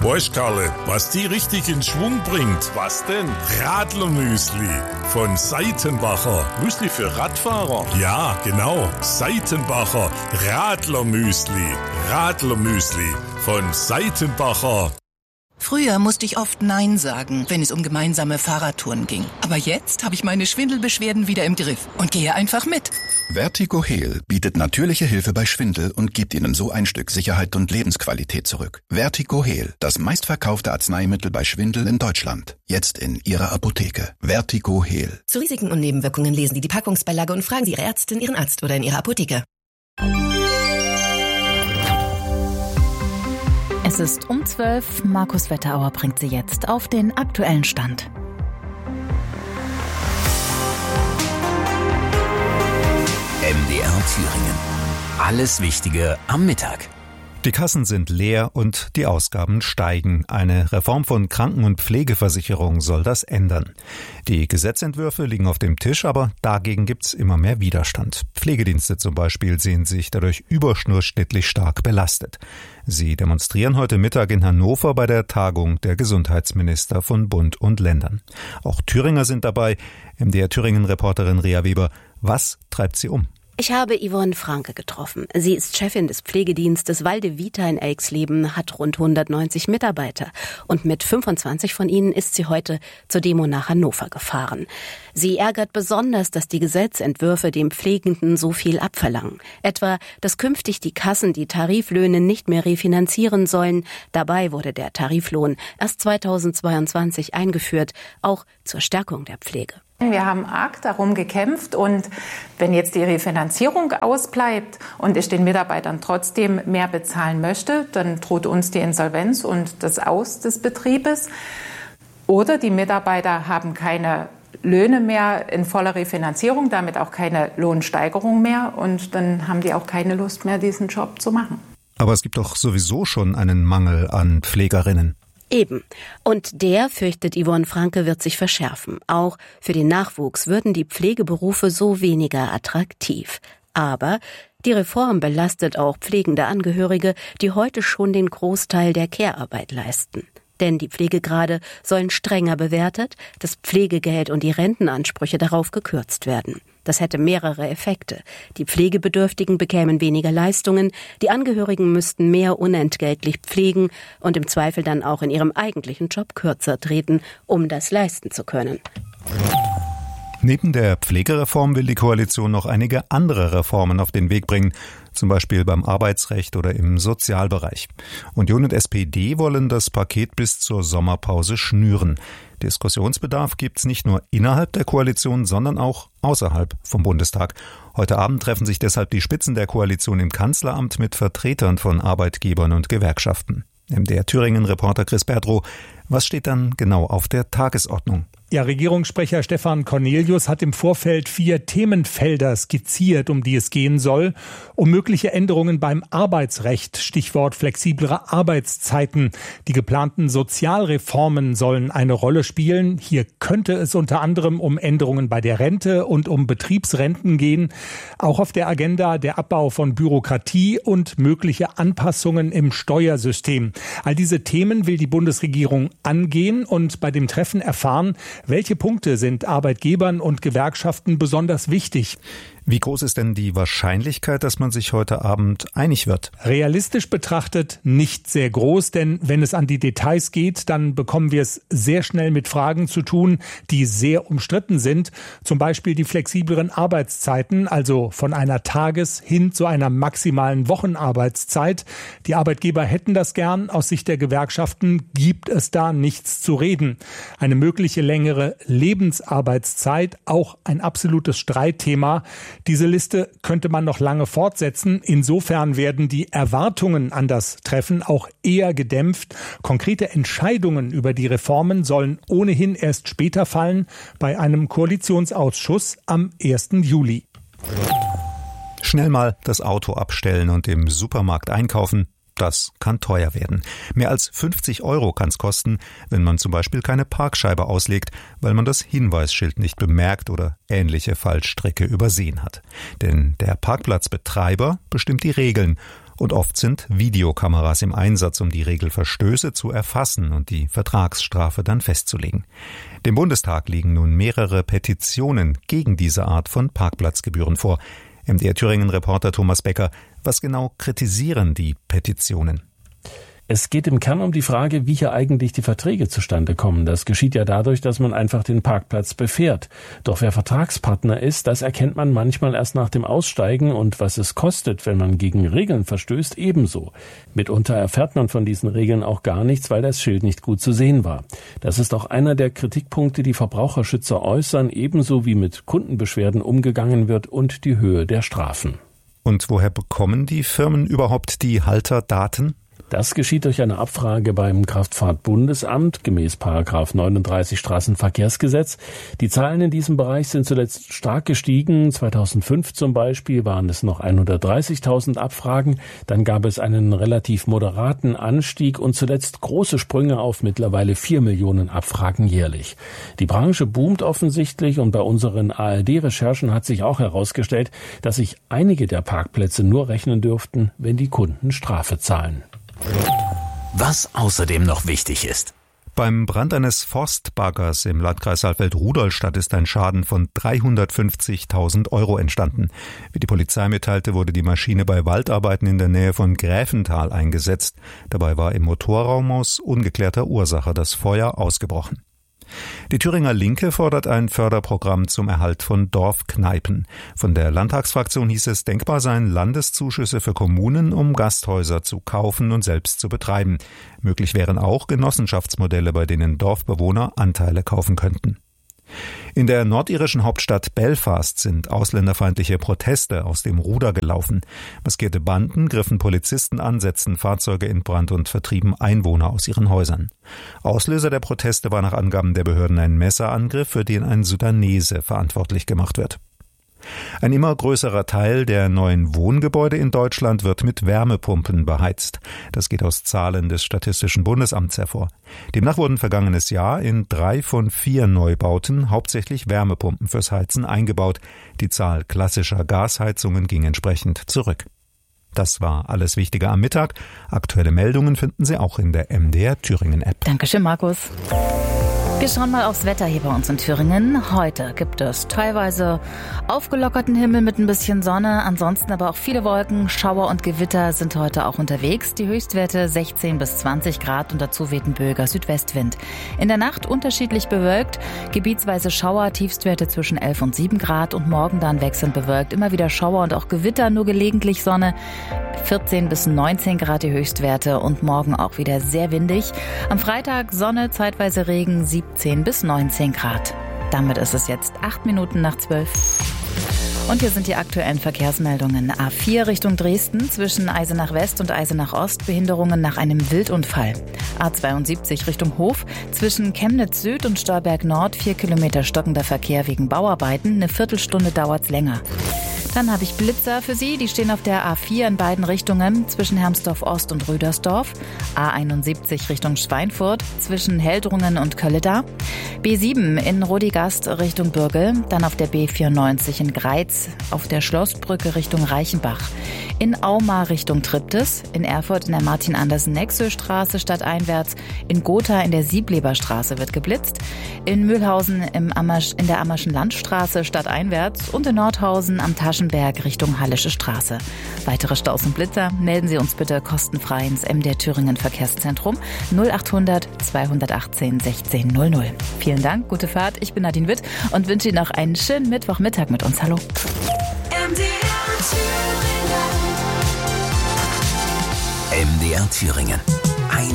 Weißt Karle, was die richtig in Schwung bringt? Was denn? Radlermüsli von Seitenbacher. Müsli für Radfahrer? Ja, genau. Seitenbacher Radlermüsli. Radlermüsli von Seitenbacher. Früher musste ich oft Nein sagen, wenn es um gemeinsame Fahrradtouren ging. Aber jetzt habe ich meine Schwindelbeschwerden wieder im Griff und gehe einfach mit. VertigoHeal bietet natürliche Hilfe bei Schwindel und gibt Ihnen so ein Stück Sicherheit und Lebensqualität zurück. VertigoHeal, das meistverkaufte Arzneimittel bei Schwindel in Deutschland. Jetzt in Ihrer Apotheke. VertigoHeal. Zu Risiken und Nebenwirkungen lesen Sie die Packungsbeilage und fragen Sie Ihre Ärztin, Ihren Arzt oder in Ihrer Apotheke. Es ist um 12. Markus Wetterauer bringt Sie jetzt auf den aktuellen Stand. MDR Thüringen. Alles Wichtige am Mittag. Die Kassen sind leer und die Ausgaben steigen. Eine Reform von Kranken- und Pflegeversicherung soll das ändern. Die Gesetzentwürfe liegen auf dem Tisch, aber dagegen gibt's immer mehr Widerstand. Pflegedienste zum Beispiel sehen sich dadurch überdurchschnittlich stark belastet. Sie demonstrieren heute Mittag in Hannover bei der Tagung der Gesundheitsminister von Bund und Ländern. Auch Thüringer sind dabei. MDR Thüringen-Reporterin Rea Weber, was treibt sie um? Ich habe Yvonne Franke getroffen. Sie ist Chefin des Pflegedienstes Walde Vita in Elxleben, hat rund 190 Mitarbeiter. Und mit 25 von ihnen ist sie heute zur Demo nach Hannover gefahren. Sie ärgert besonders, dass die Gesetzentwürfe dem Pflegenden so viel abverlangen. Etwa, dass künftig die Kassen die Tariflöhne nicht mehr refinanzieren sollen. Dabei wurde der Tariflohn erst 2022 eingeführt, auch zur Stärkung der Pflege. Wir haben arg darum gekämpft und wenn jetzt die Refinanzierung ausbleibt und ich den Mitarbeitern trotzdem mehr bezahlen möchte, dann droht uns die Insolvenz und das Aus des Betriebes. Oder die Mitarbeiter haben keine Löhne mehr in voller Refinanzierung, damit auch keine Lohnsteigerung mehr und dann haben die auch keine Lust mehr, diesen Job zu machen. Aber es gibt doch sowieso schon einen Mangel an Pflegerinnen. Eben. Und der, fürchtet Yvonne Franke, wird sich verschärfen. Auch für den Nachwuchs würden die Pflegeberufe so weniger attraktiv. Aber die Reform belastet auch pflegende Angehörige, die heute schon den Großteil der Care-Arbeit leisten. Denn die Pflegegrade sollen strenger bewertet, das Pflegegeld und die Rentenansprüche darauf gekürzt werden. Das hätte mehrere Effekte. Die Pflegebedürftigen bekämen weniger Leistungen, die Angehörigen müssten mehr unentgeltlich pflegen und im Zweifel dann auch in ihrem eigentlichen Job kürzer treten, um das leisten zu können. Neben der Pflegereform will die Koalition noch einige andere Reformen auf den Weg bringen, zum Beispiel beim Arbeitsrecht oder im Sozialbereich. Union und SPD wollen das Paket bis zur Sommerpause schnüren. Diskussionsbedarf gibt's nicht nur innerhalb der Koalition, sondern auch außerhalb vom Bundestag. Heute Abend treffen sich deshalb die Spitzen der Koalition im Kanzleramt mit Vertretern von Arbeitgebern und Gewerkschaften. MDR Thüringen-Reporter Chris Berdrow, was steht dann genau auf der Tagesordnung? Ja, Regierungssprecher Stefan Cornelius hat im Vorfeld 4 Themenfelder skizziert, um die es gehen soll. Um mögliche Änderungen beim Arbeitsrecht, Stichwort flexiblere Arbeitszeiten. Die geplanten Sozialreformen sollen eine Rolle spielen. Hier könnte es unter anderem um Änderungen bei der Rente und um Betriebsrenten gehen. Auch auf der Agenda der Abbau von Bürokratie und mögliche Anpassungen im Steuersystem. All diese Themen will die Bundesregierung angehen und bei dem Treffen erfahren, welche Punkte sind Arbeitgebern und Gewerkschaften besonders wichtig? Wie groß ist denn die Wahrscheinlichkeit, dass man sich heute Abend einig wird? Realistisch betrachtet nicht sehr groß, denn wenn es an die Details geht, dann bekommen wir es sehr schnell mit Fragen zu tun, die sehr umstritten sind. Zum Beispiel die flexibleren Arbeitszeiten, also von einer Tages- hin zu einer maximalen Wochenarbeitszeit. Die Arbeitgeber hätten das gern. Aus Sicht der Gewerkschaften gibt es da nichts zu reden. Eine mögliche längere Lebensarbeitszeit, auch ein absolutes Streitthema. Diese Liste könnte man noch lange fortsetzen. Insofern werden die Erwartungen an das Treffen auch eher gedämpft. Konkrete Entscheidungen über die Reformen sollen ohnehin erst später fallen, bei einem Koalitionsausschuss am 1. Juli. Schnell mal das Auto abstellen und im Supermarkt einkaufen. Das kann teuer werden. Mehr als 50 € kann es kosten, wenn man zum Beispiel keine Parkscheibe auslegt, weil man das Hinweisschild nicht bemerkt oder ähnliche Fallstricke übersehen hat. Denn der Parkplatzbetreiber bestimmt die Regeln Und oft sind Videokameras im Einsatz, um die Regelverstöße zu erfassen und die Vertragsstrafe dann festzulegen. Dem Bundestag liegen nun mehrere Petitionen gegen diese Art von Parkplatzgebühren vor. MDR Thüringen-Reporter Thomas Becker, was genau kritisieren die Petitionen? Es geht im Kern um die Frage, wie hier eigentlich die Verträge zustande kommen. Das geschieht ja dadurch, dass man einfach den Parkplatz befährt. Doch wer Vertragspartner ist, das erkennt man manchmal erst nach dem Aussteigen, und was es kostet, wenn man gegen Regeln verstößt, ebenso. Mitunter erfährt man von diesen Regeln auch gar nichts, weil das Schild nicht gut zu sehen war. Das ist auch einer der Kritikpunkte, die Verbraucherschützer äußern, ebenso wie mit Kundenbeschwerden umgegangen wird und die Höhe der Strafen. Und woher bekommen die Firmen überhaupt die Halterdaten? Das geschieht durch eine Abfrage beim Kraftfahrtbundesamt gemäß § 39 Straßenverkehrsgesetz. Die Zahlen in diesem Bereich sind zuletzt stark gestiegen. 2005 zum Beispiel waren es noch 130.000 Abfragen. Dann gab es einen relativ moderaten Anstieg und zuletzt große Sprünge auf mittlerweile 4 Millionen Abfragen jährlich. Die Branche boomt offensichtlich, und bei unseren ARD-Recherchen hat sich auch herausgestellt, dass sich einige der Parkplätze nur rechnen dürften, wenn die Kunden Strafe zahlen. Was außerdem noch wichtig ist. Beim Brand eines Forstbaggers im Landkreis Saalfeld-Rudolstadt ist ein Schaden von 350.000 € entstanden. Wie die Polizei mitteilte, wurde die Maschine bei Waldarbeiten in der Nähe von Gräfenthal eingesetzt. Dabei war im Motorraum aus ungeklärter Ursache das Feuer ausgebrochen. Die Thüringer Linke fordert ein Förderprogramm zum Erhalt von Dorfkneipen. Von der Landtagsfraktion hieß es, denkbar seien Landeszuschüsse für Kommunen, um Gasthäuser zu kaufen und selbst zu betreiben. Möglich wären auch Genossenschaftsmodelle, bei denen Dorfbewohner Anteile kaufen könnten. In der nordirischen Hauptstadt Belfast sind ausländerfeindliche Proteste aus dem Ruder gelaufen. Maskierte Banden griffen Polizisten an, setzten Fahrzeuge in Brand und vertrieben Einwohner aus ihren Häusern. Auslöser der Proteste war nach Angaben der Behörden ein Messerangriff, für den ein Sudanese verantwortlich gemacht wird. Ein immer größerer Teil der neuen Wohngebäude in Deutschland wird mit Wärmepumpen beheizt. Das geht aus Zahlen des Statistischen Bundesamts hervor. Demnach wurden vergangenes Jahr in 3 von 4 Neubauten hauptsächlich Wärmepumpen fürs Heizen eingebaut. Die Zahl klassischer Gasheizungen ging entsprechend zurück. Das war alles Wichtige am Mittag. Aktuelle Meldungen finden Sie auch in der MDR Thüringen App. Dankeschön, Markus. Wir schauen mal aufs Wetter hier bei uns in Thüringen. Heute gibt es teilweise aufgelockerten Himmel mit ein bisschen Sonne, ansonsten aber auch viele Wolken. Schauer und Gewitter sind heute auch unterwegs. Die Höchstwerte 16 bis 20 Grad und dazu weht ein böiger Südwestwind. In der Nacht unterschiedlich bewölkt, gebietsweise Schauer, Tiefstwerte zwischen 11 und 7 Grad und morgen dann wechselnd bewölkt. Immer wieder Schauer und auch Gewitter, nur gelegentlich Sonne. 14 bis 19 Grad die Höchstwerte und morgen auch wieder sehr windig. Am Freitag Sonne, zeitweise Regen, 17 bis 19 Grad. Damit ist es jetzt 8 Minuten nach 12. Und hier sind die aktuellen Verkehrsmeldungen. A4 Richtung Dresden zwischen Eisenach West und Eisenach Ost, Behinderungen nach einem Wildunfall. A72 Richtung Hof zwischen Chemnitz Süd und Stolberg Nord, 4 Kilometer stockender Verkehr wegen Bauarbeiten. Eine Viertelstunde dauert's länger. Dann habe ich Blitzer für Sie, die stehen auf der A4 in beiden Richtungen zwischen Hermsdorf Ost und Rüdersdorf, A71 Richtung Schweinfurt zwischen Heldrungen und Kölleda, B7 in Rodigast Richtung Bürgel, dann auf der B94 in Greiz, auf der Schlossbrücke Richtung Reichenbach, in Auma Richtung Triptis, in Erfurt in der Martin-Andersen-Nexö-Straße stadteinwärts, in Gotha in der Siebleberstraße wird geblitzt, in Mühlhausen in der Ammerschen Landstraße stadteinwärts und in Nordhausen am Taschenberg Richtung Hallische Straße. Weitere Staus und Blitzer melden Sie uns bitte kostenfrei ins MDR Thüringen Verkehrszentrum 0800 218 1600. Vielen Dank, gute Fahrt. Ich bin Nadine Witt und wünsche Ihnen noch einen schönen Mittwochmittag mit uns. Hallo. MDR Thüringen.